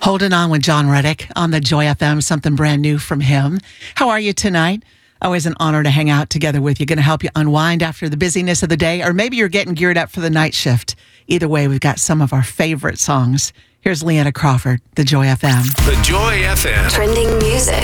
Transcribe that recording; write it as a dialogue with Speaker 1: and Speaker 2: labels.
Speaker 1: Holding On with John Reddick on the Joy FM, something brand new from him. How are you tonight? Always an honor to hang out together with you. Going to help you unwind after the busyness of the day, or maybe you're getting geared up for the night shift. Either way, we've got some of our favorite songs. Here's Leanna Crawford, the Joy FM.
Speaker 2: The Joy FM.
Speaker 3: Trending music.